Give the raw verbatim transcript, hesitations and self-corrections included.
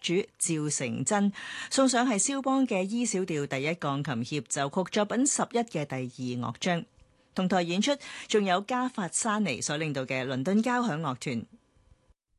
主趙成真，送上係蕭邦嘅 E 小調第一鋼琴協奏曲作品十一嘅第二樂章。同台演出仲有加法沙尼所領導嘅倫敦交響樂團。